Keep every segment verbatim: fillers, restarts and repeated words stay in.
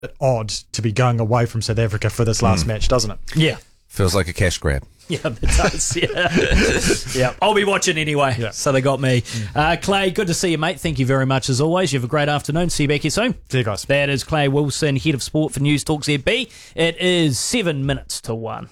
odd to be going away from South Africa for this last mm. match, doesn't it? Yeah. Feels like a cash grab. Yeah, it does. Yeah. yeah. I'll be watching anyway. Yeah. So they got me. Mm. Uh, Clay, good to see you, mate. Thank you very much as always. You have a great afternoon. See you back here soon. See you guys. That is Clay Wilson, Head of Sport for News Talk Z B. It is seven minutes to one.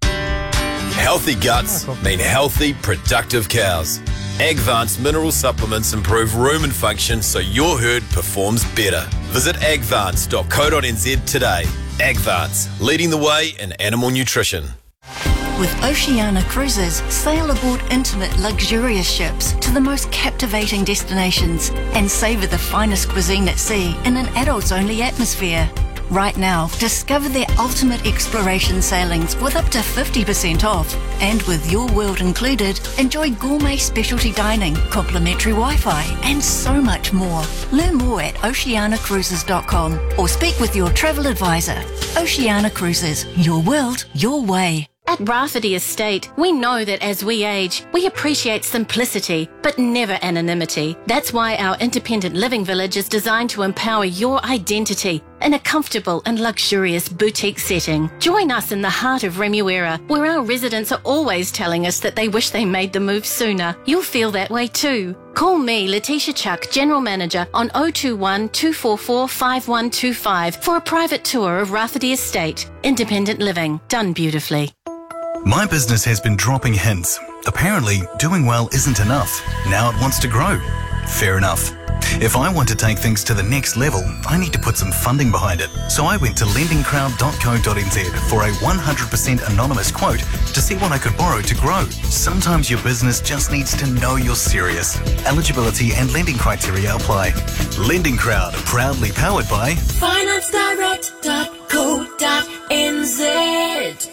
Healthy guts mean healthy, productive cows. Agvance mineral supplements improve rumen function so your herd performs better. Visit agvance dot co dot n z today. Agvance, leading the way in animal nutrition. With Oceania Cruises, sail aboard intimate, luxurious ships to the most captivating destinations and savour the finest cuisine at sea in an adults-only atmosphere. Right now, discover their ultimate exploration sailings with up to fifty percent off. And with Your World included, enjoy gourmet specialty dining, complimentary Wi-Fi, and so much more. Learn more at oceania cruises dot com or speak with your travel advisor. Oceania Cruises, your world, your way. At Rafferty Estate, we know that as we age, we appreciate simplicity, but never anonymity. That's why our independent living village is designed to empower your identity in a comfortable and luxurious boutique setting. Join us in the heart of Remuera, where our residents are always telling us that they wish they made the move sooner. You'll feel that way too. Call me, Letitia Chuck, General Manager, on oh two one, two four four, five one two five for a private tour of Rafferty Estate. Independent living, done beautifully. My business has been dropping hints. Apparently, doing well isn't enough. Now it wants to grow. Fair enough. If I want to take things to the next level, I need to put some funding behind it. So I went to lending crowd dot co dot n z for a one hundred percent anonymous quote to see what I could borrow to grow. Sometimes your business just needs to know you're serious. Eligibility and lending criteria apply. Lending Crowd, proudly powered by finance direct dot co dot n z.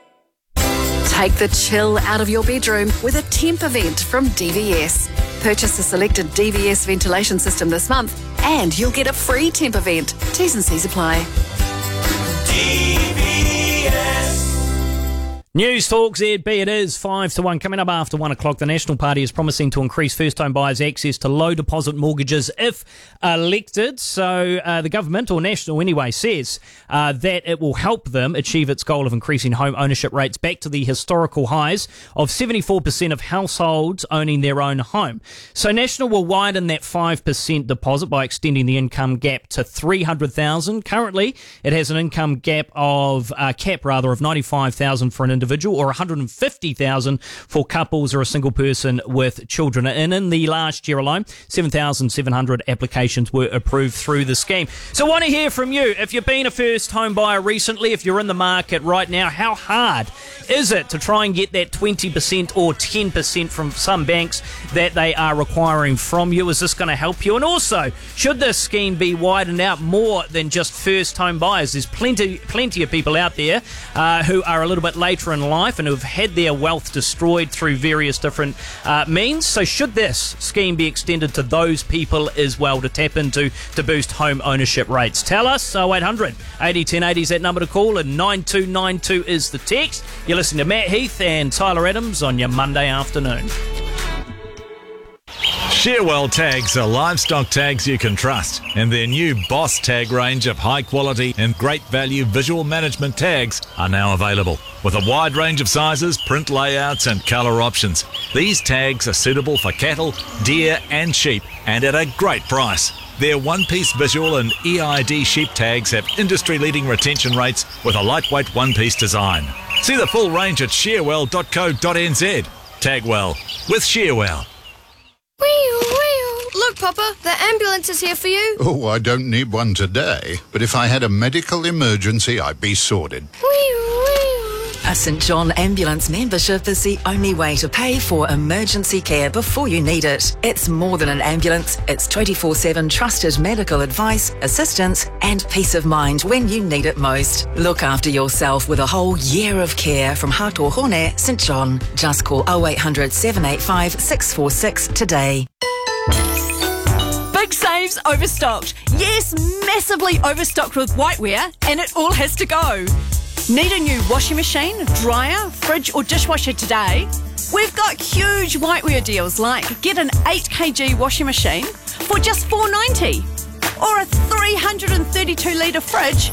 Take the chill out of your bedroom with a temp event from D V S. Purchase a selected D V S ventilation system this month and you'll get a free temp event. T's and C's apply. D V S. News Talk Z B, it is five to one. Coming up after one o'clock, the National Party is promising to increase first-home buyers' access to low deposit mortgages if elected. So uh, the government, or National anyway, says uh, that it will help them achieve its goal of increasing home ownership rates back to the historical highs of seventy-four percent of households owning their own home. So National will widen that five percent deposit by extending the income gap to three hundred thousand dollars. Currently, it has an income gap of, uh, cap rather, of ninety-five thousand dollars for an individual. individual or one hundred fifty thousand dollars for couples or a single person with children. And in the last year alone, seven thousand seven hundred applications were approved through the scheme. So I want to hear from you. If you've been a first home buyer recently, if you're in the market right now, how hard is it to try and get that twenty percent or ten percent from some banks that they are requiring from you? Is this going to help you? And also, should this scheme be widened out more than just first home buyers? There's plenty plenty of people out there uh, who are a little bit later in life and who've had their wealth destroyed through various different uh, means. So should this scheme be extended to those people as well to tap into to boost home ownership rates? Tell us. oh eight hundred, eighty, ten eighty is that number to call, and nine two nine two is the text. You're listening to Matt Heath and Tyler Adams on your Monday afternoon. Shearwell tags are livestock tags you can trust, and their new Boss tag range of high quality and great value visual management tags are now available. With a wide range of sizes, print layouts and colour options, these tags are suitable for cattle, deer and sheep, and at a great price. Their one-piece visual and E I D sheep tags have industry-leading retention rates with a lightweight one-piece design. See the full range at shearwell dot co dot n z. Tag well with Shearwell. Look, Papa, the ambulance is here for you. Oh, I don't need one today, but if I had a medical emergency, I'd be sorted. A St John Ambulance membership is the only way to pay for emergency care before you need it. It's more than an ambulance. It's twenty-four seven trusted medical advice, assistance and peace of mind when you need it most. Look after yourself with a whole year of care from Hatohone, St John. Just call oh eight hundred, seven eight five, six four six today. Big saves overstocked. Yes, massively overstocked with whiteware, and it all has to go. Need a new washing machine, dryer, fridge or dishwasher today? We've got huge whiteware deals like get an eight kilogram washing machine for just four dollars ninety. or a three hundred thirty-two litre fridge,